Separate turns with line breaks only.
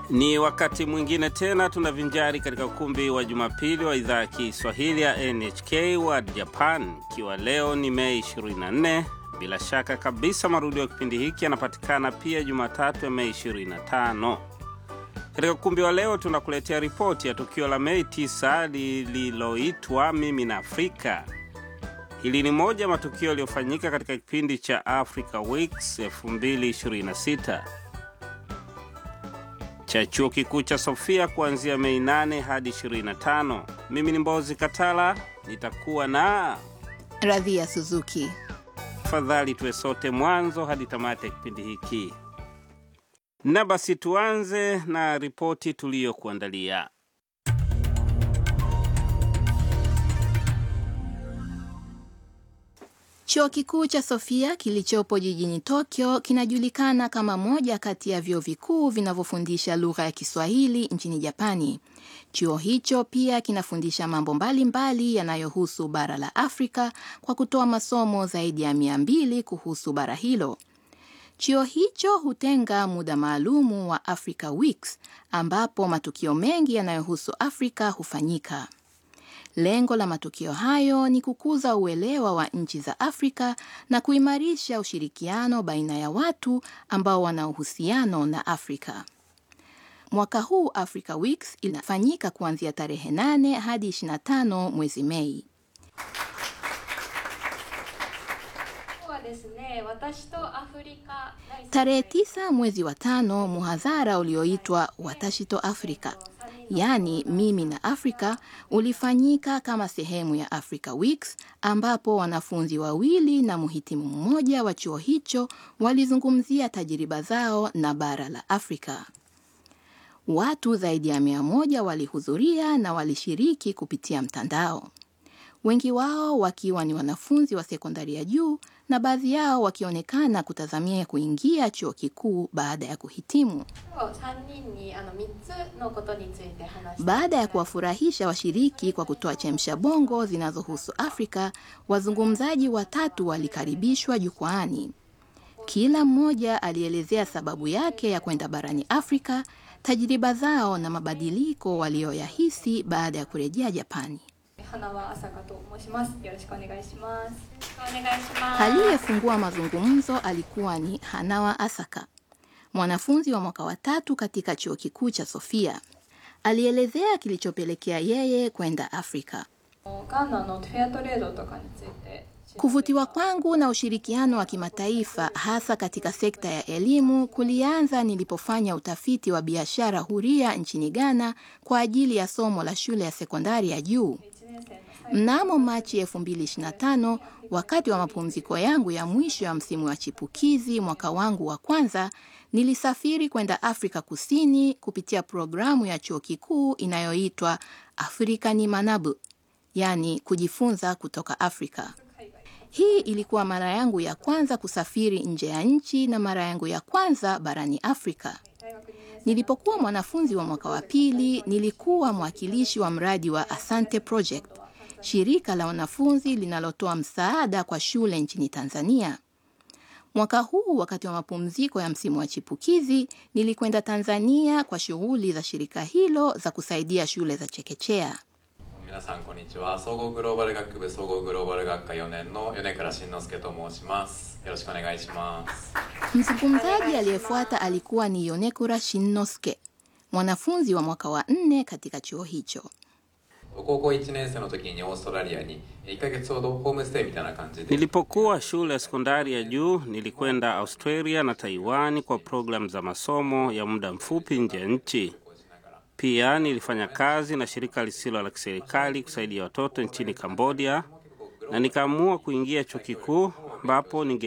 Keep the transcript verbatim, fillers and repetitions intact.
Ni wakati mwingine tena tunavinjari katika ukumbi wa Jumapili wa idhaa ya Kiswahili ya N H K World Japan. Kiwa leo ni Mei ishirini na nne, bila shaka kabisa marudio ya kipindi hiki yanapatikana pia Jumatatu ya Mei ishirini na tano. Katika ukumbi wa leo tunakuletea ripoti ya tukio la Mei tisa lililoitwa Mimi na Afrika. Hili ni moja matukio yaliyofanyika katika kipindi cha Africa Weeks elfu mbili ishirini na sita. Cha chuo kikuu cha Sofia kuanzia Mei nane hadi ishirini na tano. Mimi ni Mbozi Katala, nitakuwa na
Radhia Suzuki.
Tafadhali tuwe sote mwanzo hadi tamati ya kipindi hiki. Na basi tuanze na ripoti tuliyokuandalia.
Chuo kikuu cha Sofia kilichopo jijini Tokyo kinajulikana kama moja kati ya vyuo vikuu vinavyofundisha lugha ya Kiswahili nchini Japani. Chuo hicho pia kinafundisha mambo mbalimbali yanayohusu bara la Afrika kwa kutoa masomo zaidi ya mia mbili kuhusu bara hilo. Chuo hicho hutenga muda maalumu wa Africa Weeks ambapo matukio mengi yanayohusu Afrika hufanyika. Lengo la matukio hayo ni kukuza uelewa wa nchi za Afrika na kuimarisha ushirikiano baina ya watu ambao wana uhusiano na Afrika. Mwaka huu Africa Weeks inafanyika kuanzia tarehe nane hadi ishirini na tano mwezi Mei. Tarehe tisa mwezi wa tano, muhadhara ulioitwa Watashi to Afrika, yani Mimi na Afrika, ulifanyika kama sehemu ya Africa Weeks ambapo wanafunzi wawili na muhitimu mmoja wa chuo hicho walizungumzia tajiriba zao na bara la Afrika. Watu zaidi ya mia moja walihudhuria na walishiriki kupitia mtandao. Wengi wao wakiwa ni wanafunzi wa sekondari ya juu na baadhi yao wakionekana kutazamia kuingia chuo kikuu baada ya kuhitimu. Baada ya kuwafurahisha washiriki kwa kutoa chemsha bongo zinazohusu Afrika, wazungumzaji watatu walikaribishwa jukwaani. Kila mmoja alielezea sababu yake ya kwenda barani Afrika, tajiriba zao na mabadiliko walioyahisi baada ya kurejea Japani. Aliyefungua mazungumzo alikuwa ni Hanawa Asaka, mwanafunzi wa mwaka wa tatu katika chuo kikuu cha Sofia. Alielezea kilichopelekea yeye kwenda Afrika. Kuvutiwa kwangu na ushirikiano wa kimataifa hasa katika sekta ya elimu kulianza nilipofanya utafiti wa biashara huria nchini Ghana kwa ajili ya somo la shule ya sekondari ya juu. Mnamo Machi elfu mbili ishirini na tano, wakati wa mapumziko yangu ya mwisho ya msimu wa chipukizi mwaka wangu wa kwanza, nilisafiri kwenda Afrika Kusini kupitia programu ya chuo kikuu inayoitwa Afrika ni Manabu, yani kujifunza kutoka Afrika. Hii ilikuwa mara yangu ya kwanza kusafiri nje ya nchi na mara yangu ya kwanza barani Afrika. Nilipokuwa mwanafunzi wa mwaka wa pili, nilikuwa mwakilishi wa mradi wa Asante Project, shirika la wanafunzi linalotoa msaada kwa shule nchini Tanzania. Mwaka huu wakati wa mapumziko ya msimu wa chipukizi, nilikwenda Tanzania kwa shughuli za shirika hilo za kusaidia shule za chekechea.
皆さんこんにちは。総合グローバル学部総合グローバル学科よねんの米倉慎之介と申します。よろしくお願いします。
Mzungumzaji aliyefuata alikuwa ni Yonekura Shinnosuke, mwanafunzi wa mwaka wa nne katika chuo hicho.
高校いちねん生の時にオーストラリアにいっかげつほどホームステイみたいな感じで
Nilipokuwa shule ya sekondari ya juu, nilikwenda Australia na Taiwan kwa program za masomo ya muda mfupi nje ya nchi. Pia nilifanya kazi na shirika lisilo la kiserikali kusaidia watoto nchini Cambodia na nikaamua kuingia chuo kikuu ambapo ninge